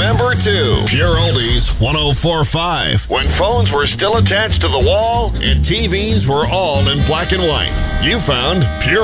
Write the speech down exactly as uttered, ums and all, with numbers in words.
Number two, Pure Oldies one oh four point five. When phones were still attached to the wall and T Vs were all in black and white, you found Pure